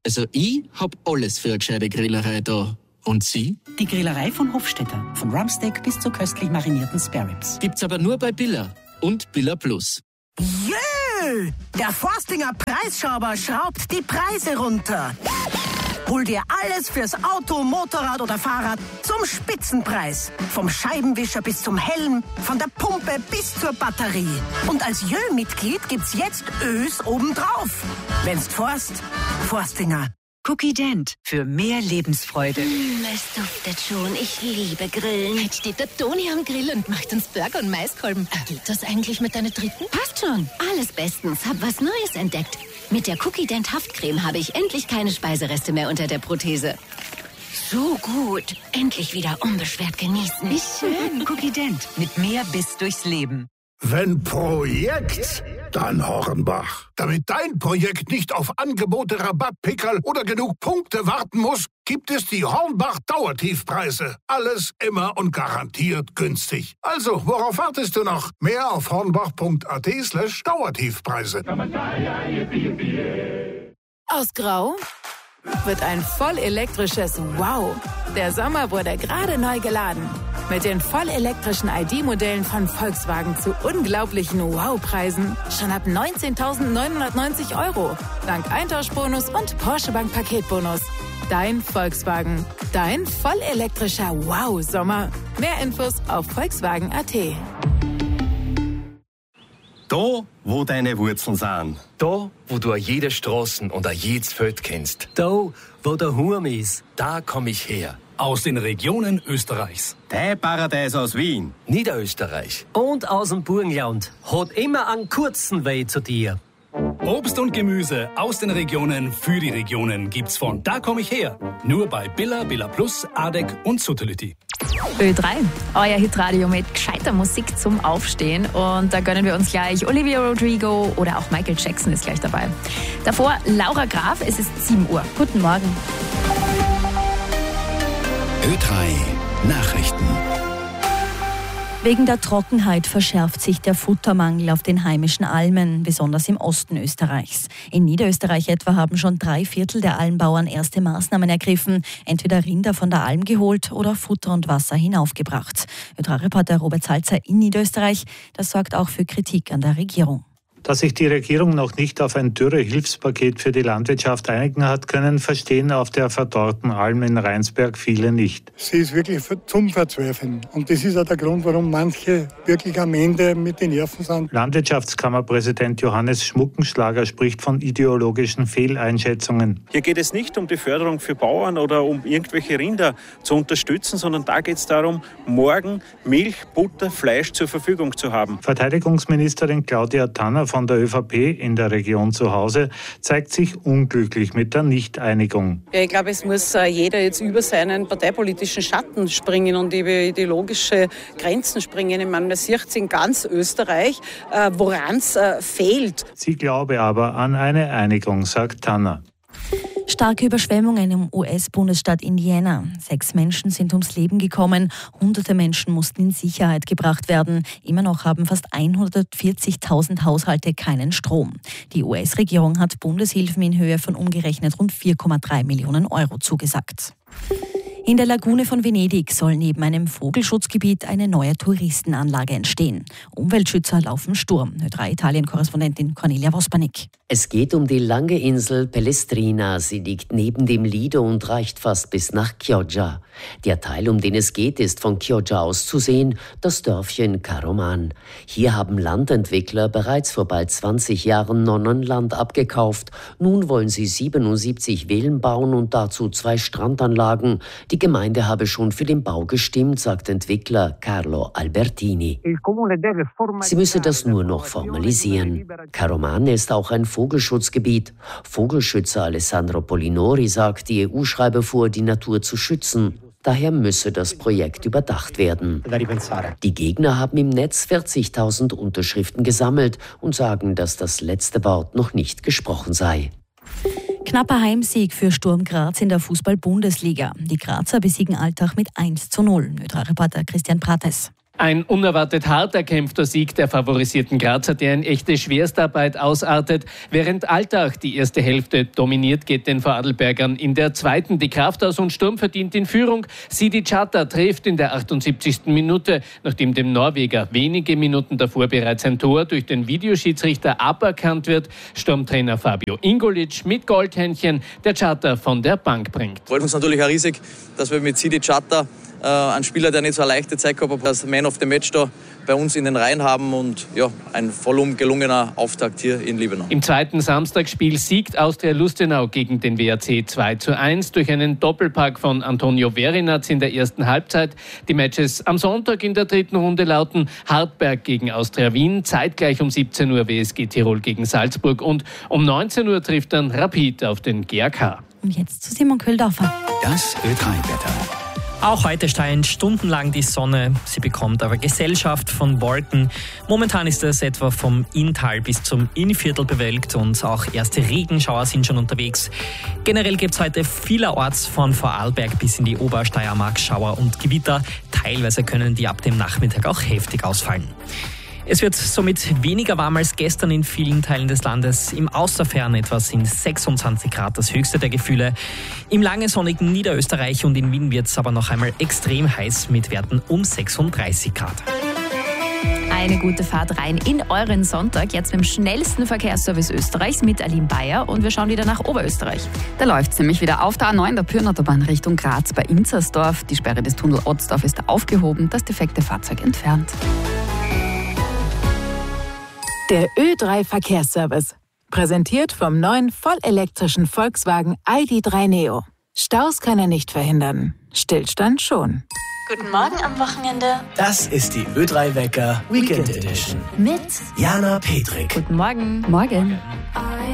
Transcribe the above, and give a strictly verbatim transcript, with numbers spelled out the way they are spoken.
Also ich hab alles für eine gescheite Grillerei da. Und Sie? Die Grillerei von Hofstetter. Von Rumpsteak bis zu köstlich marinierten Spareribs. Gibt's aber nur bei Billa und Billa Plus. Jö! Der Forstinger Preisschrauber schraubt die Preise runter. Hol dir alles fürs Auto, Motorrad oder Fahrrad zum Spitzenpreis. Vom Scheibenwischer bis zum Helm, von der Pumpe bis zur Batterie. Und als Jö-Mitglied gibt's jetzt Ös obendrauf. Wenn's forst, Forstinger. Cookie Dent für mehr Lebensfreude. Mm, es duftet schon. Ich liebe Grillen. Jetzt steht der Toni am Grill und macht uns Burger und Maiskolben. Geht das eigentlich mit deiner dritten? Passt schon. Alles bestens. Hab was Neues entdeckt. Mit der Cookie Dent Haftcreme habe ich endlich keine Speisereste mehr unter der Prothese. So gut. Endlich wieder unbeschwert genießen. Wie schön. Cookie Dent mit mehr Biss durchs Leben. Wenn Projekt, dann Hornbach. Damit dein Projekt nicht auf Angebote, Rabattpickerl oder genug Punkte warten muss, gibt es die Hornbach Dauertiefpreise. Alles immer und garantiert günstig. Also, worauf wartest du noch? Mehr auf hornbach.at slash Dauertiefpreise. Aus Grau wird ein vollelektrisches Wow. Der Sommer wurde gerade neu geladen. Mit den vollelektrischen I D-Modellen von Volkswagen zu unglaublichen Wow-Preisen. Schon ab neunzehntausendneunhundertneunzig Euro. Dank Eintauschbonus und Porsche Bank Paketbonus. Dein Volkswagen. Dein vollelektrischer Wow-Sommer. Mehr Infos auf Volkswagen Punkt A T. Da, wo deine Wurzeln sind. Da, wo du a jede Straßen und a jedes Feld kennst. Da, wo der Hurm ist. Da komm ich her. Aus den Regionen Österreichs. Dein Paradies aus Wien. Niederösterreich. Und aus dem Burgenland. Hat immer einen kurzen Weg zu dir. Obst und Gemüse aus den Regionen für die Regionen gibt's von Da komm ich her. Nur bei Billa, Billa Plus, Adek und Suttelütti. Ö drei, euer Hitradio mit gescheiter Musik zum Aufstehen. Und da gönnen wir uns gleich Olivia Rodrigo oder auch Michael Jackson ist gleich dabei. Davor Laura Graf, es ist sieben Uhr. Guten Morgen. Ö drei Nachrichten. Wegen der Trockenheit verschärft sich der Futtermangel auf den heimischen Almen, besonders im Osten Österreichs. In Niederösterreich etwa haben schon drei Viertel der Almbauern erste Maßnahmen ergriffen, entweder Rinder von der Alm geholt oder Futter und Wasser hinaufgebracht. Ö drei Reporter Robert Salzer in Niederösterreich, das sorgt auch für Kritik an der Regierung. Dass sich die Regierung noch nicht auf ein Dürre-Hilfspaket für die Landwirtschaft einigen hat können, verstehen auf der verdorrten Alm in Rheinsberg viele nicht. Sie ist wirklich zum Verzweifeln. Und das ist auch der Grund, warum manche wirklich am Ende mit den Nerven sind. Landwirtschaftskammerpräsident Johannes Schmuckenschlager spricht von ideologischen Fehleinschätzungen. Hier geht es nicht um die Förderung für Bauern oder um irgendwelche Rinder zu unterstützen, sondern da geht es darum, morgen Milch, Butter, Fleisch zur Verfügung zu haben. Verteidigungsministerin Claudia Tanner von der ÖVP in der Region zu Hause zeigt sich unglücklich mit der Nichteinigung. Ja, ich glaube, es muss jeder jetzt über seinen parteipolitischen Schatten springen und über ideologische Grenzen springen. Ich meine, man sieht es in ganz Österreich, woran es fehlt. Sie glaube aber an eine Einigung, sagt Tanner. Starke Überschwemmungen im U S-Bundesstaat Indiana. Sechs Menschen sind ums Leben gekommen. Hunderte Menschen mussten in Sicherheit gebracht werden. Immer noch haben fast hundertvierzigtausend Haushalte keinen Strom. Die U S-Regierung hat Bundeshilfen in Höhe von umgerechnet rund vier Komma drei Millionen Euro zugesagt. In der Lagune von Venedig soll neben einem Vogelschutzgebiet eine neue Touristenanlage entstehen. Umweltschützer laufen Sturm. Ö drei Italien-Korrespondentin Cornelia Vospanik. Es geht um die lange Insel Pellestrina. Sie liegt neben dem Lido und reicht fast bis nach Chioggia. Der Teil, um den es geht, ist von Chioggia aus zu sehen, das Dörfchen Caroman. Hier haben Landentwickler bereits vor bald zwanzig Jahren Nonnenland abgekauft. Nun wollen sie siebenundsiebzig Villen bauen und dazu zwei Strandanlagen. Die Gemeinde habe schon für den Bau gestimmt, sagt Entwickler Carlo Albertini. Sie müsse das nur noch formalisieren. Caroman ist auch ein Vogelschutzgebiet. Vogelschützer Alessandro Polinori sagt, die E U schreibe vor, die Natur zu schützen. Daher müsse das Projekt überdacht werden. Die Gegner haben im Netz vierzigtausend Unterschriften gesammelt und sagen, dass das letzte Wort noch nicht gesprochen sei. Knapper Heimsieg für Sturm Graz in der Fußball-Bundesliga. Die Grazer besiegen Altach mit eins zu null. Ö drei Reporter Christian Prates. Ein unerwartet hart erkämpfter Sieg der favorisierten Grazer, der in echte Schwerstarbeit ausartet. Während Altach die erste Hälfte dominiert, geht den Vorarlbergern in der zweiten die Kraft aus und Sturm verdient in Führung. Sidi Chatta trifft in der achtundsiebzigsten Minute, nachdem dem Norweger wenige Minuten davor bereits ein Tor durch den Videoschiedsrichter aberkannt wird. Sturmtrainer Fabio Ingolic mit Goldhändchen, der Chatta von der Bank bringt. Freut uns natürlich auch riesig, dass wir mit Sidi Chatta äh, einen Spieler, der nicht so eine leichte Zeit gehabt hat, als Man of the Match da bei uns in den Reihen haben und ja, ein vollum gelungener Auftakt hier in Liebenau. Im zweiten Samstagsspiel siegt Austria Lustenau gegen den W R C zwei zu eins durch einen Doppelpack von Antonio Verinaz in der ersten Halbzeit. Die Matches am Sonntag in der dritten Runde lauten Hartberg gegen Austria Wien, zeitgleich um siebzehn Uhr W S G Tirol gegen Salzburg und um neunzehn Uhr trifft dann Rapid auf den G A K. Und jetzt zu Simon Köhldorfer. Das Ö drei Wetter. Auch heute scheint stundenlang die Sonne. Sie bekommt aber Gesellschaft von Wolken. Momentan ist es etwa vom Inntal bis zum Innviertel bewölkt und auch erste Regenschauer sind schon unterwegs. Generell gibt es heute vielerorts von Vorarlberg bis in die Obersteiermark Schauer und Gewitter. Teilweise können die ab dem Nachmittag auch heftig ausfallen. Es wird somit weniger warm als gestern in vielen Teilen des Landes. Im Außerfern etwa sind sechsundzwanzig Grad das höchste der Gefühle. Im lange sonnigen Niederösterreich und in Wien wird es aber noch einmal extrem heiß mit Werten um sechsunddreißig Grad. Eine gute Fahrt rein in euren Sonntag, jetzt mit dem schnellsten Verkehrsservice Österreichs mit Aline Bayer und wir schauen wieder nach Oberösterreich. Da läuft es nämlich wieder auf der A neun der Pyrnautobahn Richtung Graz bei Inzersdorf. Die Sperre des Tunnel Otzdorf ist aufgehoben, das defekte Fahrzeug entfernt. Der Ö drei Verkehrsservice. Präsentiert vom neuen vollelektrischen Volkswagen I D drei Neo. Staus kann er nicht verhindern. Stillstand schon. Guten Morgen am Wochenende. Das ist die Ö drei Wecker Weekend Edition. Mit Jana Petrik. Guten Morgen. Morgen.